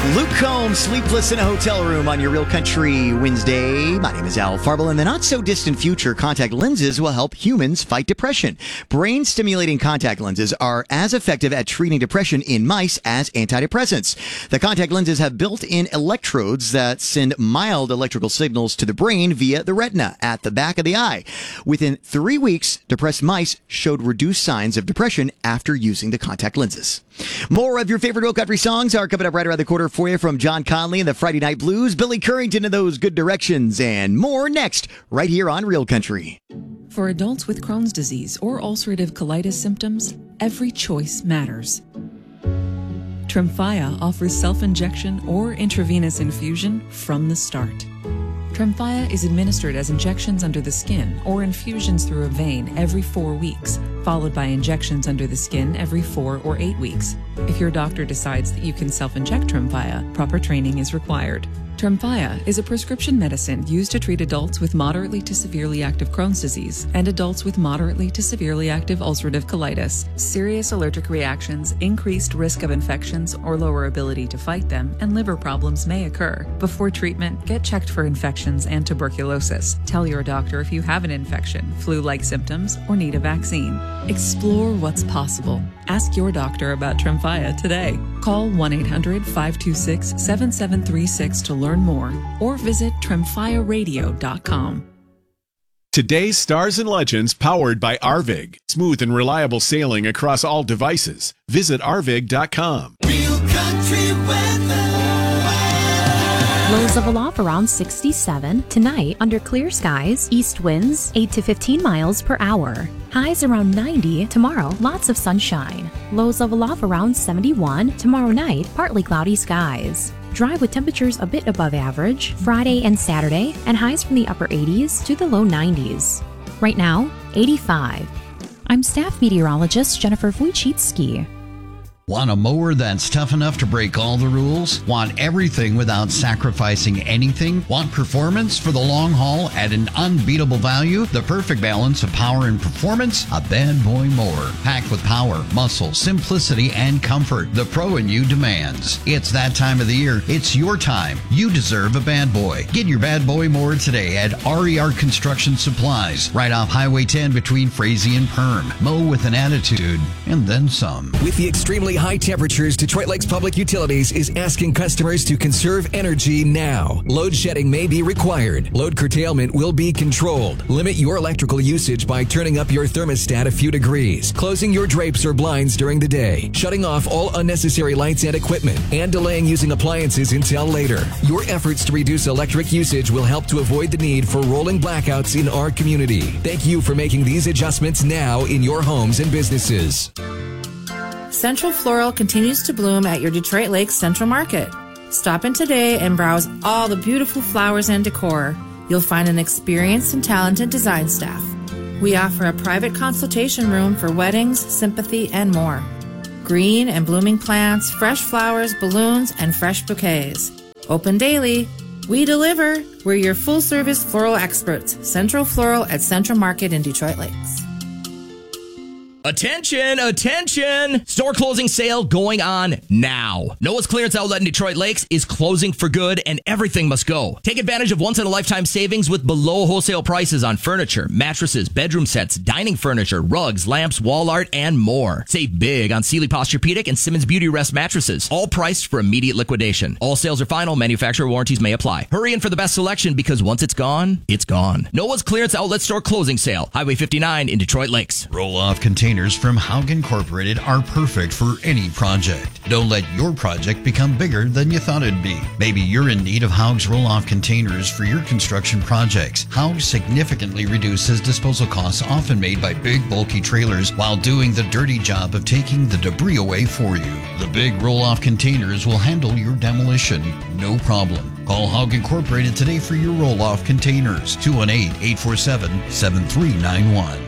Luke Combs, Sleepless in a Hotel Room on your Real Country Wednesday. My name is Al Farble. In the not-so-distant future, contact lenses will help humans fight depression. Brain-stimulating contact lenses are as effective at treating depression in mice as antidepressants. The contact lenses have built-in electrodes that send mild electrical signals to the brain via the retina at the back of the eye. Within 3 weeks, depressed mice showed reduced signs of depression after using the contact lenses. More of your favorite Real Country songs are coming up right around the corner for you, from John Conley and the Friday Night Blues, Billy Currington and those Good Directions, and more next right here on Real Country. For adults with Crohn's disease or ulcerative colitis symptoms, every choice matters. Tremfya offers self-injection or intravenous infusion from the start. Tremfya is administered as injections under the skin or infusions through a vein every 4 weeks, followed by injections under the skin every 4 or 8 weeks. If your doctor decides that you can self-inject Tremfya, proper training is required. Tremfya is a prescription medicine used to treat adults with moderately to severely active Crohn's disease and adults with moderately to severely active ulcerative colitis. Serious allergic reactions, increased risk of infections or lower ability to fight them, and liver problems may occur. Before treatment, get checked for infections and tuberculosis. Tell your doctor if you have an infection, flu-like symptoms, or need a vaccine. Explore what's possible. Ask your doctor about Tremfya today. Call 1-800-526-7736 to learn more, or visit tremfyaradio.com. Today's Stars and Legends, powered by Arvig. Smooth and reliable sailing across all devices. Visit arvig.com. Real Country weather. Lows of aloft around 67. Tonight, under clear skies, east winds 8 to 15 miles per hour. Highs around 90. Tomorrow, lots of sunshine. Lows of aloft around 71. Tomorrow night, partly cloudy skies. Dry with temperatures a bit above average Friday and Saturday, and highs from the upper 80s to the low 90s. Right now, 85. I'm staff meteorologist Jennifer Wojcicki. Want a mower that's tough enough to break all the rules? Want everything without sacrificing anything? Want performance for the long haul at an unbeatable value? The perfect balance of power and performance? A Bad Boy mower. Packed with power, muscle, simplicity, and comfort the pro in you demands. It's that time of the year. It's your time. You deserve a Bad Boy. Get your Bad Boy mower today at RER Construction Supplies, right off Highway 10 between Frazee and Perm. Mow with an attitude, and then some. With the extremely high temperatures, Detroit Lakes Public Utilities is asking customers to conserve energy now. Load shedding may be required. Load curtailment will be controlled. Limit your electrical usage by turning up your thermostat a few degrees, closing your drapes or blinds during the day, shutting off all unnecessary lights and equipment, and delaying using appliances until later. Your efforts to reduce electric usage will help to avoid the need for rolling blackouts in our community. Thank you for making these adjustments now in your homes and businesses. Central Floral continues to bloom at your Detroit Lakes Central Market. Stop in today and browse all the beautiful flowers and decor. You'll find an experienced and talented design staff. We offer a private consultation room for weddings, sympathy, and more. Green and blooming plants, fresh flowers, balloons, and fresh bouquets. Open daily. We deliver. We're your full-service floral experts. Central Floral at Central Market in Detroit Lakes. Attention, attention! Store closing sale going on now. Noah's Clearance Outlet in Detroit Lakes is closing for good, and everything must go. Take advantage of once-in-a-lifetime savings with below wholesale prices on furniture, mattresses, bedroom sets, dining furniture, rugs, lamps, wall art, and more. Save big on Sealy Posturepedic and Simmons Beauty Rest mattresses, all priced for immediate liquidation. All sales are final. Manufacturer warranties may apply. Hurry in for the best selection, because once it's gone, it's gone. Noah's Clearance Outlet store closing sale. Highway 59 in Detroit Lakes. Roll-off containers from Haug Incorporated are perfect for any project. Don't let your project become bigger than you thought it'd be. Maybe you're in need of Haug's roll-off containers for your construction projects. Haug significantly reduces disposal costs often made by big, bulky trailers while doing the dirty job of taking the debris away for you. The big roll-off containers will handle your demolition, no problem. Call Haug Incorporated today for your roll-off containers. 218-847-7391.